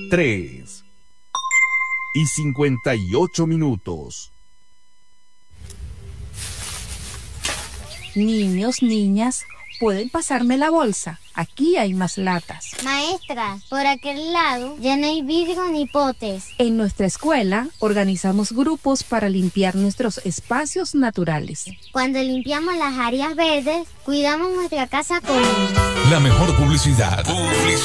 3:58. Niños, niñas, ¿pueden pasarme la bolsa? Aquí hay más latas. Maestra, por aquel lado ya no hay vidrio ni potes. En nuestra escuela organizamos grupos para limpiar nuestros espacios naturales. Cuando limpiamos las áreas verdes, cuidamos nuestra casa común. La mejor publicidad.